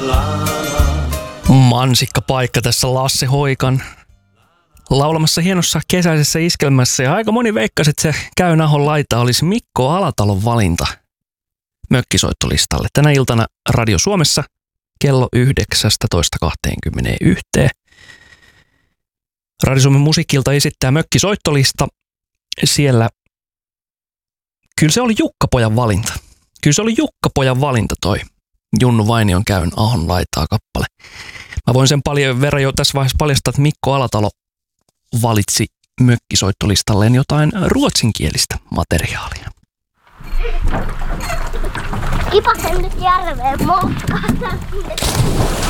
Mansikkapaikka tässä Lasse Hoikan laulamassa hienossa kesäisessä iskelmässä. Ja aika moni veikkasi, että se Käy Nahon laita olisi Mikko Alatalon valinta mökkisoittolistalle. Tänä iltana Radio Suomessa kello 19.21. Radio Suomen musiikilta esittää mökkisoittolista. Siellä kyllä se oli Jukka-pojan valinta. Kyllä se oli Jukka-pojan valinta toi Junnu Vainion Käyn Ahon laitaa kappale. Mä voin sen paljon verran jo tässä vaiheessa paljastaa, että Mikko Alatalo valitsi mökkisoittolistalleen jotain ruotsinkielistä materiaalia. Kipasen nyt järveen moskaan.